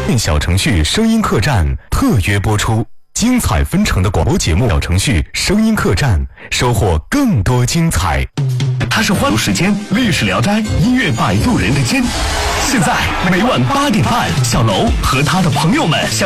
小程序声音客栈特约播出，精彩纷呈的广播节目小程序声音客栈，收获更多精彩。它是欢乐时间、历史聊斋、音乐摆渡人的间。现在每晚8点半，小楼和他的朋友们